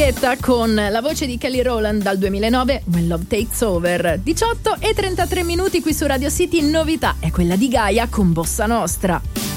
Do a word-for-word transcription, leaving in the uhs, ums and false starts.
Guetta con la voce di Kelly Rowland dal duemilanove, When Love Takes Over. diciotto e trentatré minuti qui su Radio City. Novità è quella di Gaia con Bossa Nostra.